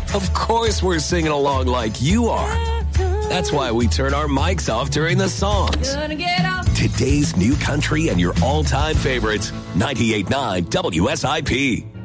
Of course we're singing along like you are. That's why we turn our mics off during the songs. Today's new country and your all-time favorites, 98.9 WSIP.